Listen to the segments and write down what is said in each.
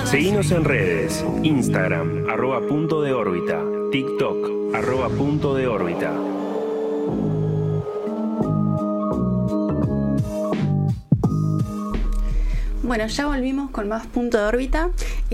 Seguinos en redes, Instagram, @puntodeórbita, TikTok, @puntodeórbita. Bueno, ya volvimos con más Punto de Órbita.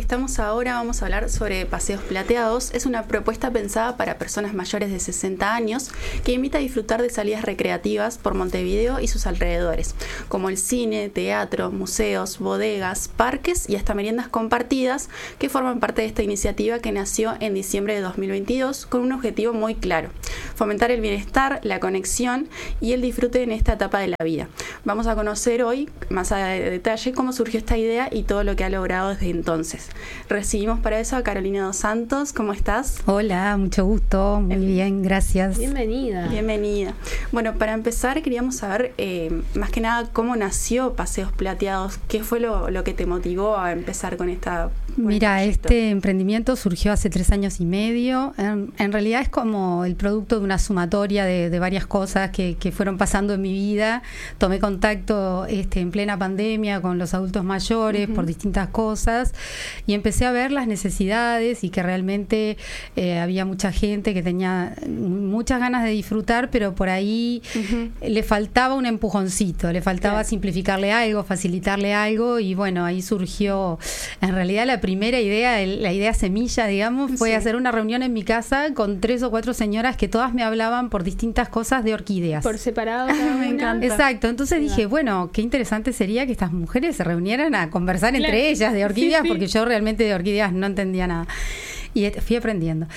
Vamos a hablar sobre Paseos Plateados. Es una propuesta pensada para personas mayores de 60 años que invita a disfrutar de salidas recreativas por Montevideo y sus alrededores, como el cine, teatro, museos, bodegas, parques y hasta meriendas compartidas que forman parte de esta iniciativa que nació en diciembre de 2022 con un objetivo muy claro: fomentar el bienestar, la conexión y el disfrute en esta etapa de la vida. Vamos a conocer hoy, más a detalle, cómo surgió esta idea y todo lo que ha logrado desde entonces. Recibimos para eso a Carolina Dos Santos. ¿Cómo estás? Hola, mucho gusto. Muy bien, gracias. Bienvenida. Bueno, para empezar queríamos saber más que nada cómo nació Paseos Plateados. ¿Qué fue lo que te motivó a empezar con esta? Mira, este emprendimiento surgió hace 3 años y medio. En realidad es como el producto de una sumatoria de varias cosas que fueron pasando en mi vida. Tomé contacto en plena pandemia con los adultos mayores por distintas cosas y empecé a ver las necesidades y que realmente había mucha gente que tenía muchas ganas de disfrutar, pero por ahí le faltaba un empujoncito, le faltaba simplificarle algo, facilitarle algo, y bueno, ahí surgió en realidad la primera idea, la idea semilla, digamos, fue hacer una reunión en mi casa con 3 o 4 señoras que todas me hablaban por distintas cosas de orquídeas. Por separado. Me encanta. Exacto, entonces dije, bueno, qué interesante sería que estas mujeres se reunieran a conversar entre ellas de orquídeas, porque yo realmente de orquídeas no entendía nada. Y fui aprendiendo.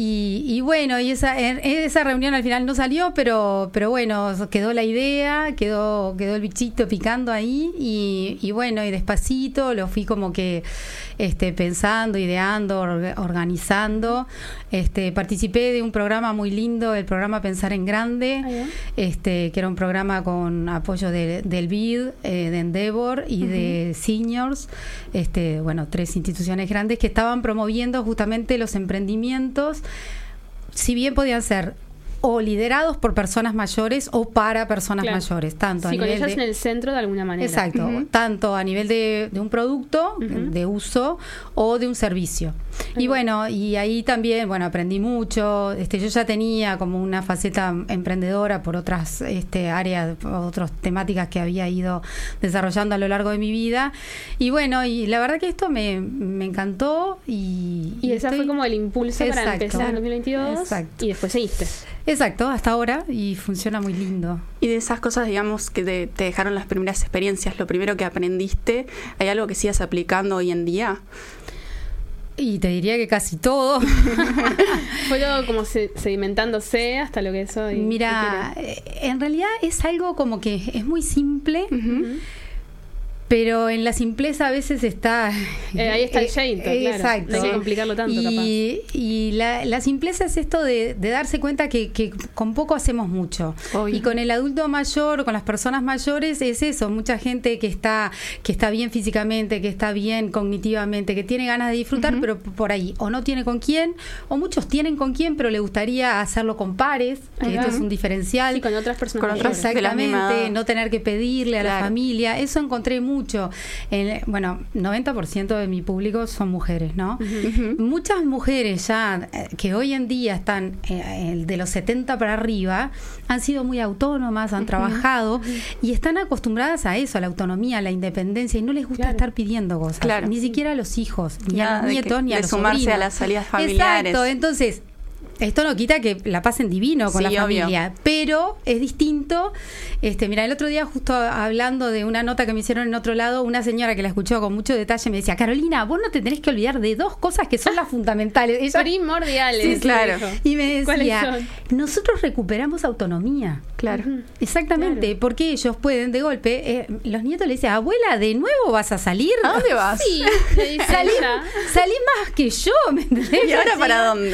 Y bueno, y esa reunión al final no salió, pero bueno, quedó la idea, quedó el bichito picando ahí, y bueno, y despacito lo fui como que pensando, ideando, organizando. Participé de un programa muy lindo, el programa Pensar en Grande, que era un programa con apoyo del BID, de Endeavor y de Seniors, bueno, 3 instituciones grandes que estaban promoviendo justamente los emprendimientos, si bien podían ser o liderados por personas mayores o para personas mayores, tanto a nivel con ellas en el centro de alguna manera. Exacto, tanto a nivel de un producto de uso o de un servicio. Y bueno, y ahí también, bueno, aprendí mucho. Yo ya tenía como una faceta emprendedora por otras áreas, otras temáticas que había ido desarrollando a lo largo de mi vida. Y bueno, y la verdad que esto me encantó. Y esa fue como el impulso para empezar en 2022. Exacto. Y después seguiste. Exacto, hasta ahora, y funciona muy lindo. Y de esas cosas, digamos, que te dejaron las primeras experiencias, lo primero que aprendiste, ¿hay algo que sigas aplicando hoy en día? Y te diría que casi todo. Fue todo como sedimentándose hasta lo que soy. Mira, en realidad es algo como que es muy simple, pero en la simpleza a veces está... ahí está el shade, claro. Exacto. No hay que complicarlo tanto, capaz. Y la simpleza es esto de darse cuenta que con poco hacemos mucho. Obvio. Y con el adulto mayor, con las personas mayores, es eso. Mucha gente que está bien físicamente, que está bien cognitivamente, que tiene ganas de disfrutar, pero por ahí o no tiene con quién, o muchos tienen con quién, pero le gustaría hacerlo con pares, que esto es un diferencial. Sí, con otras personas mayores. Exactamente, no tener que pedirle a la familia. Eso encontré mucho. Bueno, 90% de mi público son mujeres, ¿no? Muchas mujeres ya que hoy en día están de los 70 para arriba, han sido muy autónomas, han trabajado y están acostumbradas a eso, a la autonomía, a la independencia, y no les gusta estar pidiendo cosas, ni siquiera a los hijos, ni a los nietos, ni a los sobrinos. De sumarse a las salidas familiares. Exacto, entonces... Esto no quita que la pasen divino con la familia, obvio. Pero es distinto. Mira, el otro día, justo hablando de una nota que me hicieron en otro lado, una señora que la escuchó con mucho detalle me decía: Carolina, vos no te tenés que olvidar de 2 cosas que son las fundamentales. Primordiales. Sí, claro. Y me decía: nosotros recuperamos autonomía. Claro. Exactamente, claro. Porque ellos pueden de golpe, los nietos le dicen: abuela, ¿de nuevo vas a salir? ¿A dónde vas? Sí, salí más que yo, ¿me entendés? ¿Y ahora para dónde?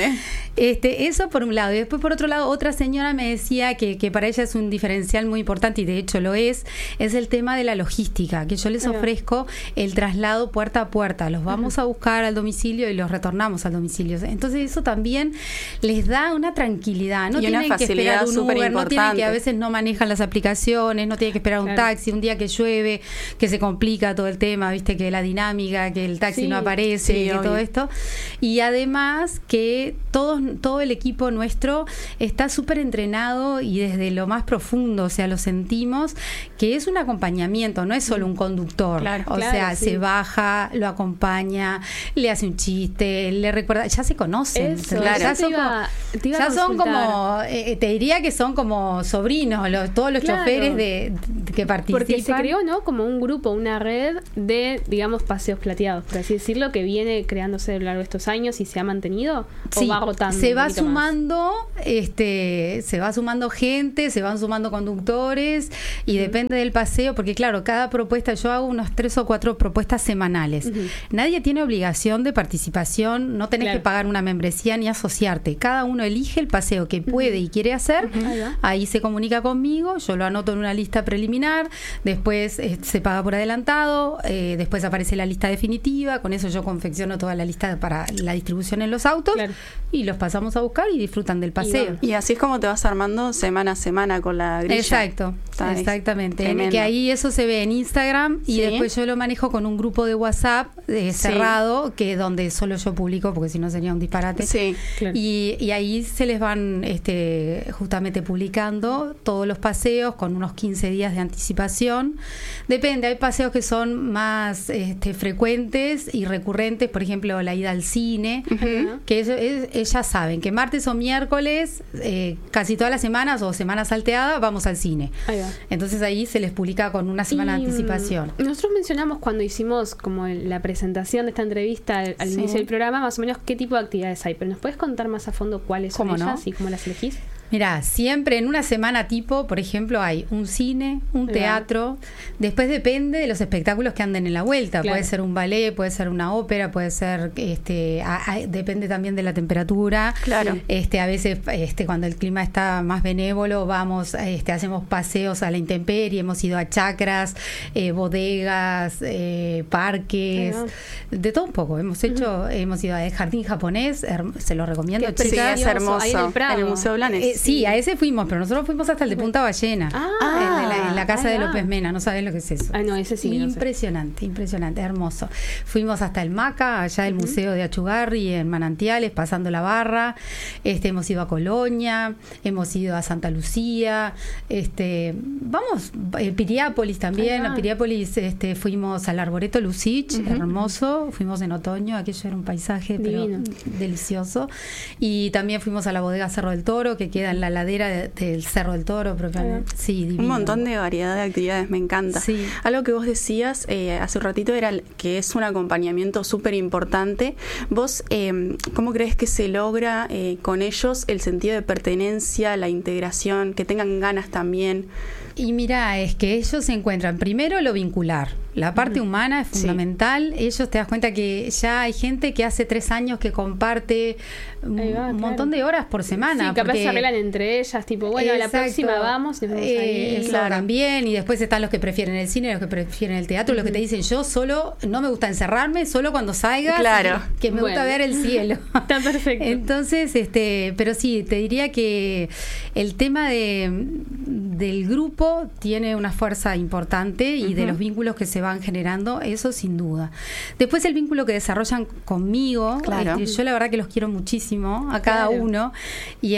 Eso por un lado. Y después, por otro lado, otra señora me decía que para ella es un diferencial muy importante, y de hecho lo es el tema de la logística, que yo les ofrezco el traslado puerta a puerta. Los vamos a buscar al domicilio y los retornamos al domicilio. Entonces eso también les da una tranquilidad. No tienen que esperar un Uber, no tienen que, a veces no manejan las aplicaciones, no tienen que esperar un taxi, un día que llueve, que se complica todo el tema, viste, que la dinámica, que el taxi no aparece, que todo esto. Y además que todo el equipo nuestro está súper entrenado, y desde lo más profundo, o sea, lo sentimos, que es un acompañamiento, no es solo un conductor. Se baja, lo acompaña, le hace un chiste, le recuerda, ya se conocen. Ya son como, te diría que son como sobrinos, todos los choferes que participan. Porque se creó, ¿no? Como un grupo, una red de, digamos, paseos plateados, por así decirlo, que viene creándose a lo largo de estos años y se ha mantenido, o va rotando. Se va sumando, se va sumando gente, se van sumando conductores, y depende del paseo, porque claro, cada propuesta, yo hago unas 3 o 4 propuestas semanales. Nadie tiene obligación de participación, no tenés que pagar una membresía ni asociarte. Cada uno elige el paseo que puede y quiere hacer. Ahí se comunica conmigo, yo lo anoto en una lista preliminar, después se paga por adelantado, después aparece la lista definitiva, con eso yo confecciono toda la lista para la distribución en los autos, y los pasamos a buscar y disfrutan del paseo. Y así es como te vas armando semana a semana con la grilla. Exacto, exactamente. Que ahí eso se ve en Instagram, y después yo lo manejo con un grupo de WhatsApp cerrado, que donde solo yo publico, porque si no sería un disparate. Y ahí se les van justamente publicando todos los paseos con unos 15 días de anticipación. Depende, hay paseos que son más frecuentes y recurrentes, por ejemplo, la ida al cine, que ellas saben que martes o miércoles, casi todas las semanas o semana salteada, vamos al cine. Entonces ahí se les publica con una semana de anticipación. Nosotros mencionamos cuando hicimos como la presentación de esta entrevista al inicio del programa, más o menos qué tipo de actividades hay, pero ¿nos puedes contar más a fondo cuáles son ellas y cómo las elegís? Mira, siempre en una semana tipo, por ejemplo, hay un cine, un teatro. Después depende de los espectáculos que anden en la vuelta. Puede ser un ballet, puede ser una ópera, puede ser, depende también de la temperatura. A veces, cuando el clima está más benévolo, vamos, hacemos paseos a la intemperie. Hemos ido a chacras, bodegas, parques, de todo un poco. Hemos ido al jardín japonés, se lo recomiendo. Sí, es hermoso. Ahí en el Museo Blanes. Sí, a ese fuimos, pero nosotros fuimos hasta el de Punta Ballena, en la casa de López Mena. No sabés lo que es eso. No, ese sí. Impresionante, impresionante, hermoso. Fuimos hasta el Maca, allá del Museo de Achugarri, en Manantiales, pasando la barra. Hemos ido a Colonia, hemos ido a Santa Lucía, vamos, Piriápolis también. A Piriápolis fuimos al Arboreto Lucich, hermoso. Fuimos en otoño, aquello era un paisaje divino, pero delicioso. Y también fuimos a la bodega Cerro del Toro, que queda en la ladera del Cerro del Toro propiamente. Sí, divino. Un montón de variedad de actividades, me encanta. Algo que vos decías hace un ratito era que es un acompañamiento súper importante. Vos, ¿cómo crees que se logra con ellos el sentido de pertenencia, la integración, que tengan ganas también? Y mira, es que ellos se encuentran primero lo vincular. La parte humana es fundamental. Ellos, te das cuenta que ya hay gente que hace 3 años que comparte un montón de horas por semana. Sí, capaz se arreglan entre ellas, tipo, bueno, a la próxima vamos. También, y después están los que prefieren el cine, los que prefieren el teatro, los que te dicen, yo solo, no me gusta encerrarme, solo cuando salgas, que me gusta ver el cielo. Está perfecto. Entonces, pero sí, te diría que el tema del grupo tiene una fuerza importante, y de los vínculos que se van generando, eso sin duda. Después el vínculo que desarrollan conmigo, yo la verdad que los quiero muchísimo a cada uno, y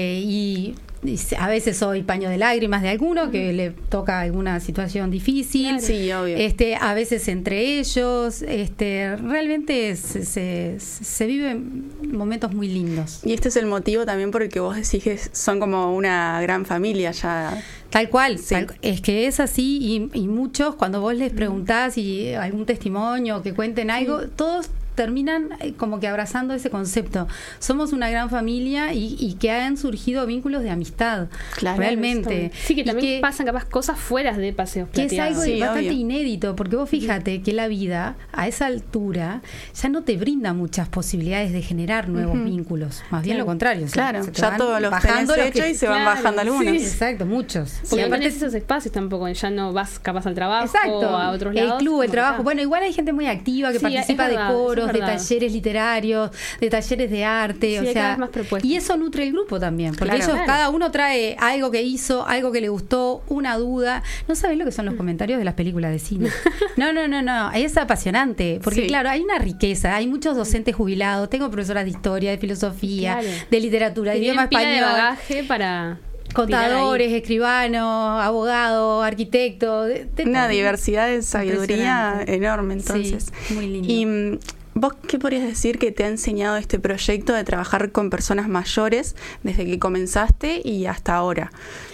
a veces soy paño de lágrimas de alguno que le toca alguna situación difícil. Sí, obvio. A veces entre ellos, realmente se viven momentos muy lindos. Y este es el motivo también por el que vos decís que son como una gran familia ya. Tal cual, es que es así, y muchos, cuando vos les preguntás y algún testimonio, que cuenten algo, todos terminan como que abrazando ese concepto. Somos una gran familia y que han surgido vínculos de amistad, realmente. Sí, que también pasan capaz cosas fuera de paseos plateados. Que es algo bastante inédito, porque vos fíjate que la vida a esa altura ya no te brinda muchas posibilidades de generar nuevos vínculos, más bien lo contrario. Claro, ya todos los tenés hechos y se van bajando algunos. Sí. Exacto, muchos. Porque no tenés esos espacios tampoco, ya no vas capaz al trabajo o a otros lados. El club, el trabajo. Bueno, igual hay gente muy activa que participa de coros, de talleres literarios, de talleres de arte, o sea, más y eso nutre el grupo también, porque ellos cada uno trae algo que hizo, algo que le gustó, una duda. No saben lo que son los comentarios de las películas de cine. No, es apasionante, porque claro, hay una riqueza, hay muchos docentes jubilados, tengo profesoras de historia, de filosofía, de literatura, de idioma español, de bagaje para contadores, escribanos, abogados, arquitectos, una diversidad de sabiduría enorme, entonces. Sí, muy lindo. Y ¿vos qué podrías decir que te ha enseñado este proyecto de trabajar con personas mayores desde que comenzaste y hasta ahora?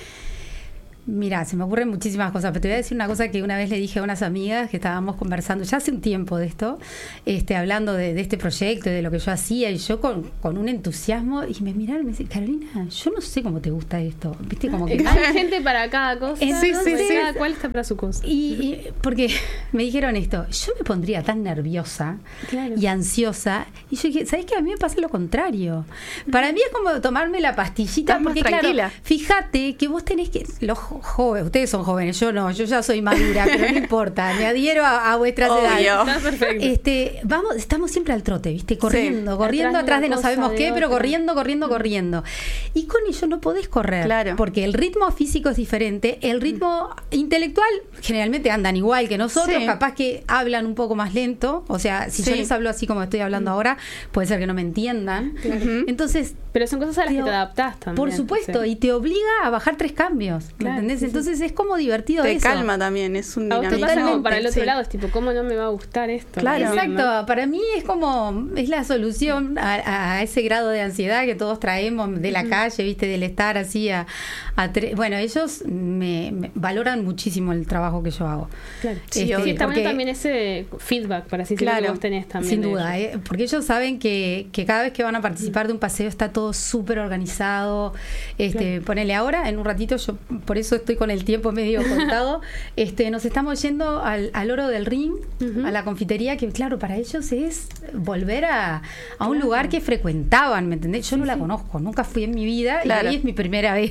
Mira, se me ocurren muchísimas cosas, pero te voy a decir una cosa que una vez le dije a unas amigas que estábamos conversando ya hace un tiempo de esto, hablando de este proyecto y de lo que yo hacía, y yo con un entusiasmo, y me miraron y me dicen, Carolina, yo no sé cómo te gusta esto, viste, como que hay gente para cada cosa, cada cual está para su cosa. Y porque me dijeron esto, yo me pondría tan nerviosa y ansiosa, y yo dije, ¿sabés qué? A mí me pasa lo contrario. Para mí es como tomarme la pastillita, porque claro, fíjate que vos tenés que jóvenes, ustedes son jóvenes, yo no, yo ya soy madura, pero no importa, me adhiero a vuestras edades. Está perfecto. Estamos siempre al trote, ¿viste? Corriendo atrás de no sabemos qué, pero corriendo. Y con ello no podés correr, porque el ritmo físico es diferente, el ritmo intelectual generalmente andan igual que nosotros, capaz que hablan un poco más lento, o sea, si yo les hablo así como estoy hablando ahora, puede ser que no me entiendan. Entonces, pero son cosas a las que te adaptás también. Por supuesto, y te obliga a bajar 3 cambios, ¿entendés? Entonces es como divertido te eso. Te calma también, es un dinamismo. Como para el otro lado, es tipo, ¿cómo no me va a gustar esto? Claro. Exacto, para mí es la solución a ese grado de ansiedad que todos traemos de la calle, ¿viste? Del estar así bueno, ellos me valoran muchísimo el trabajo que yo hago. Claro. Sí, está bueno también ese feedback, para así decirlo, que vos tenés también. Sin duda, porque ellos saben que cada vez que van a participar de un paseo está todo súper organizado. Ponele ahora, en un ratito, yo por eso estoy con el tiempo medio contado, nos estamos yendo al Oro del Rin, a la confitería, que claro, para ellos es volver a un lugar que frecuentaban, ¿me entendés? Yo no la conozco, nunca fui en mi vida, y ahí es mi primera vez.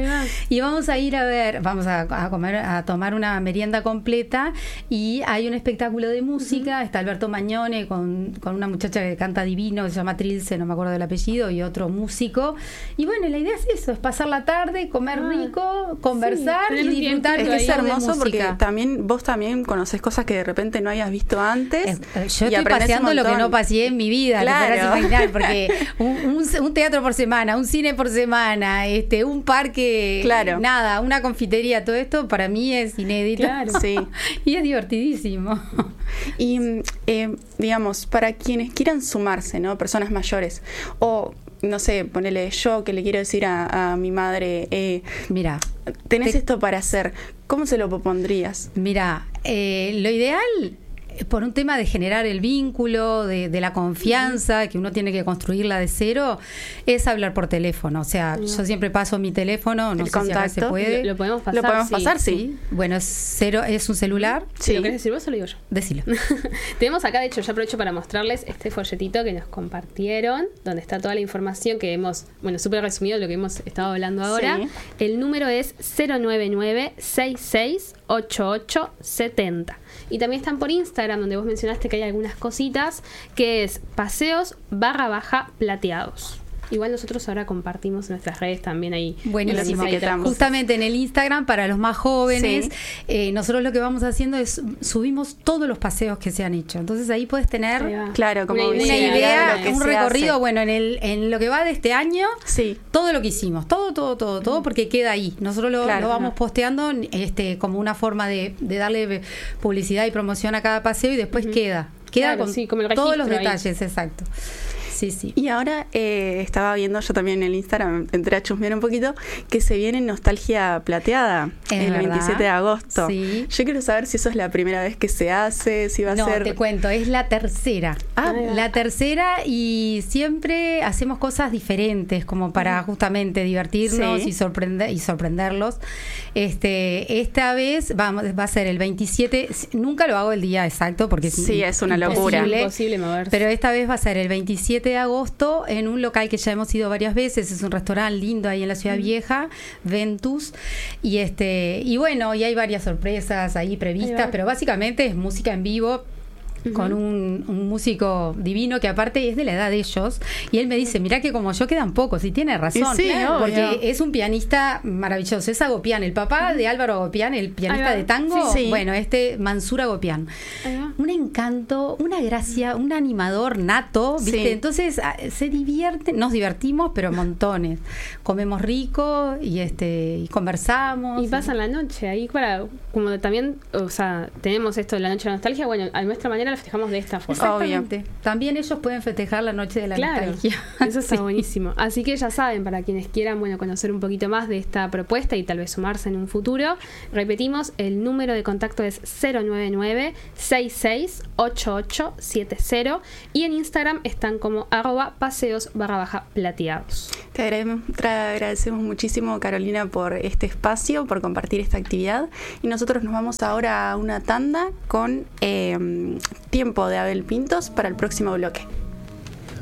Y vamos a ir vamos a comer, a tomar una merienda completa, y hay un espectáculo de música, está Alberto Mañone con una muchacha que canta divino, que se llama Trilce, no me acuerdo del apellido, y otro músico, y bueno, la idea es eso, es pasar la tarde, comer rico, conversar y disfrutar. Es que es hermoso porque vos también conocés cosas que de repente no hayas visto antes. Yo estoy paseando lo que no pasé en mi vida, imaginar, porque un teatro por semana, un cine por semana, un parque, nada, una confitería, todo esto para mí es inédito. Y es divertidísimo. Y digamos, para quienes quieran sumarse, ¿no? Personas mayores, o no sé, ponele yo que le quiero decir a mi madre, mira, tenés esto para hacer, ¿cómo se lo propondrías? Mira, lo ideal, por un tema de generar el vínculo, de la confianza, que uno tiene que construirla de cero, es hablar por teléfono. O sea, yo siempre paso mi teléfono, no sé si ahora se puede. ¿Lo podemos pasar? ¿Lo podemos pasar? Sí. Bueno, es un celular. Sí. ¿Lo querés decir vos o lo digo yo? Decilo. Tenemos acá, de hecho, ya aprovecho para mostrarles este folletito que nos compartieron, donde está toda la información que hemos, súper resumido de lo que hemos estado hablando ahora. Sí. El número es 099-668870. Y también están por Instagram, donde vos mencionaste que hay algunas cositas, que es paseos_plateados. Igual nosotros ahora compartimos en nuestras redes también ahí. Buenísimo. Justamente en el Instagram, para los más jóvenes, nosotros lo que vamos haciendo es subimos todos los paseos que se han hecho. Entonces ahí puedes tener como una idea, un recorrido, en lo que va de este año, todo lo que hicimos, todo, porque queda ahí. Nosotros lo vamos posteando como una forma de darle publicidad y promoción a cada paseo, y después queda con como el todos los detalles, exacto. Sí, sí. Y ahora estaba viendo yo también en el Instagram, entré a chusmear un poquito, que se viene Nostalgia Plateada el 27 de agosto. Sí. Yo quiero saber si eso es la primera vez que se hace, si va a ser... No, te cuento, es la tercera. La tercera, y siempre hacemos cosas diferentes como para justamente divertirnos y sorprenderlos. Esta vez va a ser el 27, nunca lo hago el día exacto porque es una locura. Imposible moverse. Pero esta vez va a ser el 27 de agosto en un local que ya hemos ido varias veces, es un restaurante lindo ahí en la Ciudad Vieja, Ventus, y bueno, y hay varias sorpresas ahí previstas, pero básicamente es música en vivo con un músico divino que aparte es de la edad de ellos, y él me dice, mirá que como yo quedan pocos, y tiene razón, porque es un pianista maravilloso, es Agopián, el papá de Álvaro Agopián, el pianista de tango, bueno, Mansur Agopián, un encanto, una gracia, un animador nato, ¿viste? Entonces se divierten, nos divertimos, pero montones, comemos rico y conversamos. Y pasan la noche ahí como también, o sea, tenemos esto de la noche de nostalgia, bueno, a nuestra manera la festejamos de esta forma. Exactamente. También ellos pueden festejar la noche de la nostalgia. Eso está buenísimo. Así que ya saben, para quienes quieran, bueno, conocer un poquito más de esta propuesta y tal vez sumarse en un futuro, repetimos, el número de contacto es 099-668870 y en Instagram están como @paseos_plateados. Te agradecemos muchísimo, Carolina, por este espacio, por compartir esta actividad, y nosotros nos vamos ahora a una tanda con Tiempo de Abel Pintos para el próximo bloque.